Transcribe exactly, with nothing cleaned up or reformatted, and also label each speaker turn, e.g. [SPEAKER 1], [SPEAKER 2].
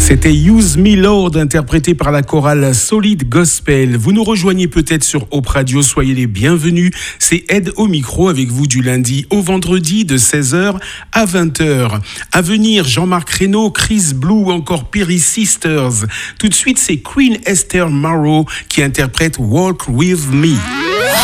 [SPEAKER 1] C'était Use Me Lord, interprété par la chorale Solid Gospel. Vous nous rejoignez peut-être sur Hope Radio, soyez les bienvenus. C'est Ed au micro avec vous du lundi au vendredi de seize heures à vingt heures. À venir, Jean-Marc Reynaud, Chris Blue ou encore Perry Sisters. Tout de suite, c'est Queen Esther Marrow qui interprète Walk With Me.